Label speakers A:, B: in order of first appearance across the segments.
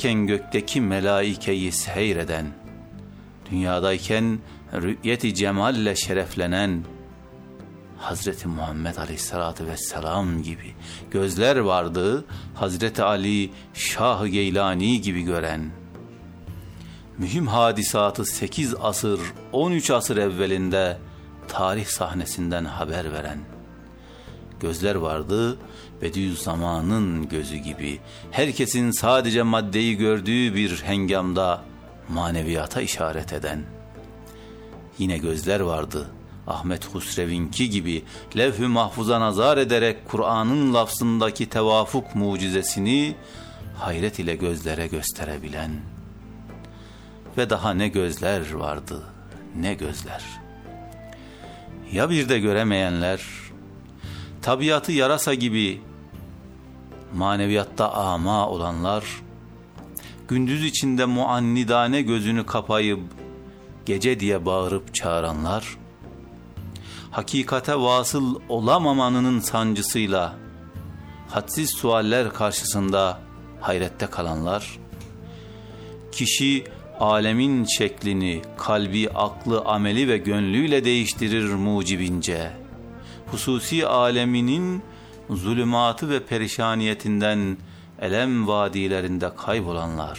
A: yerdeyken gökteki melaikeyi seyreden, dünyadayken rü'yeti cemalle şereflenen Hazreti Muhammed Aleyhisselatü Vesselam gibi gözler vardı, Hazreti Ali Şah-ı Geylani gibi gören, mühim hadisatı 8 asır, 13 asır evvelinde tarih sahnesinden haber veren gözler vardı, Bediüzzaman'ın gözü gibi, herkesin sadece maddeyi gördüğü bir hengamda maneviyata işaret eden. Yine gözler vardı, Ahmet Husrev'inki gibi levh-i mahfuza nazar ederek Kur'an'ın lafzındaki tevafuk mucizesini hayret ile gözlere gösterebilen. Ve daha ne gözler vardı, ne gözler. Ya bir de göremeyenler, tabiatı yarasa gibi maneviyatta ama olanlar, gündüz içinde muannidane gözünü kapayıp gece diye bağırıp çağıranlar, hakikate vasıl olamamanın sancısıyla hadsiz sualler karşısında hayrette kalanlar, kişi alemin şeklini kalbi, aklı, ameli ve gönlüyle değiştirir mucibince, hususi aleminin zulümatı ve perişaniyetinden elem vadilerinde kaybolanlar,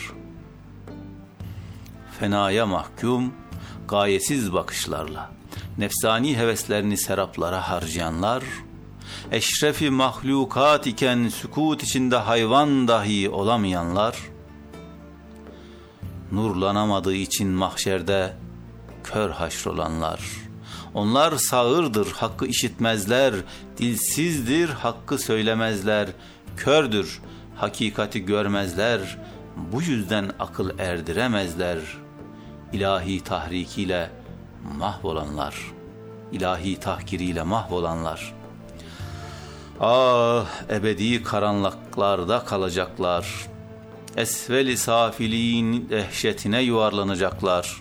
A: fenaya mahkum, gayesiz bakışlarla nefsani heveslerini seraplara harcayanlar, eşrefi mahlukat iken sükut içinde hayvan dahi olamayanlar, nurlanamadığı için mahşerde kör haşrolanlar, onlar sağırdır, hakkı işitmezler, dilsizdir, hakkı söylemezler, kördür, hakikati görmezler, bu yüzden akıl erdiremezler, ilahi tahrikiyle mahvolanlar, ilahi tahkiriyle mahvolanlar. Ah, ebedi karanlıklarda kalacaklar, esvel-i safiliğin dehşetine yuvarlanacaklar.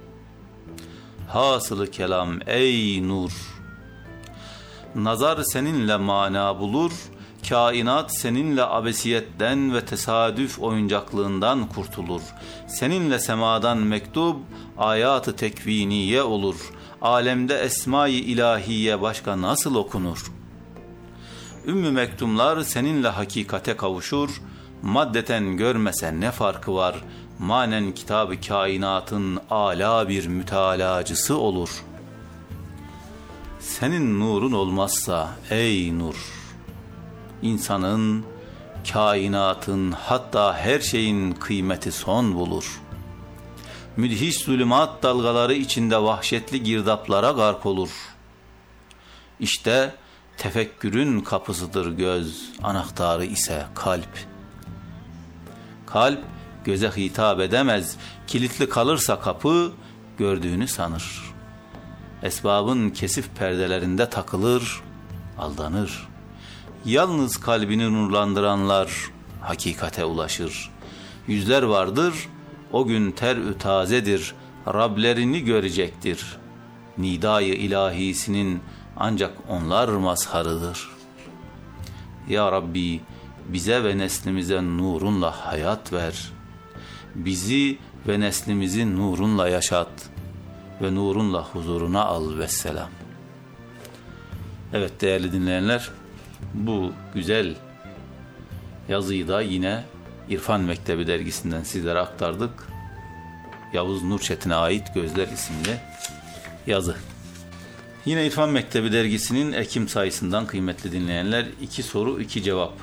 A: Hasılı kelam ey nur, nazar seninle mana bulur, kainat seninle abesiyetten ve tesadüf oyuncaklığından kurtulur. Seninle semadan mektup, ayat-ı tekviniye olur. Alemde esma-i ilahiye başka nasıl okunur? Ümmü mektumlar seninle hakikate kavuşur. Maddeten görmese ne farkı var? Manen kitab-ı kainatın âlâ bir mütalacısı olur. Senin nurun olmazsa ey nur, insanın, kainatın, hatta her şeyin kıymeti son bulur. Müdhiş zulümat dalgaları içinde vahşetli girdaplara gark olur. İşte tefekkürün kapısıdır göz, anahtarı ise kalp. Kalp göze hitap edemez, kilitli kalırsa kapı gördüğünü sanır. Esbabın kesif perdelerinde takılır, aldanır. Yalnız kalbini nurlandıranlar hakikate ulaşır. Yüzler vardır, o gün ter-ü tazedir, Rablerini görecektir. Nidai ilahisinin ancak onlar mazharıdır. Ya Rabbi, bize ve neslimize nurunla hayat ver. Bizi ve neslimizi nurunla yaşat ve nurunla huzuruna al vesselam. Evet değerli dinleyenler, bu güzel yazıyı da yine İrfan Mektebi dergisinden sizlere aktardık. Yavuz Nurçetin'e ait Gözler isimli yazı. Yine İrfan Mektebi dergisinin Ekim sayısından kıymetli dinleyenler 2 soru 2 cevap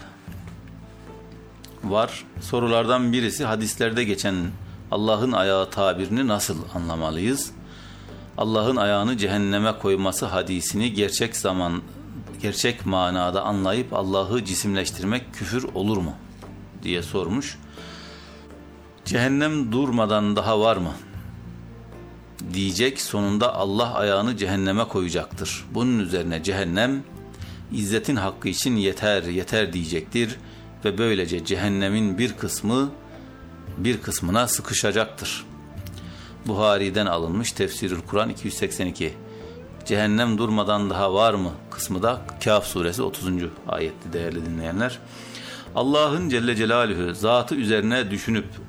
A: var. Sorulardan birisi hadислerde geçen Allah'ın ayağı tabirini nasıl anlamalıyız? Allah'ın ayağını cehenneme koyması hadisini gerçek manada anlayıp Allah'ı cisimleştirmek küfür olur mu diye sormuş. Cehennem durmadan daha var mı diyecek, sonunda Allah ayağını cehenneme koyacaktır. Bunun üzerine cehennem İzzetin hakkı için yeter diyecektir ve böylece cehennemin bir kısmına sıkışacaktır. Buhari'den alınmış Tefsirül Kur'an 282. Cehennem durmadan daha var mı kısmı da Kâf suresi 30. ayetti değerli dinleyenler. Allah'ın Celle Celaluhu zatı üzerine düşünüp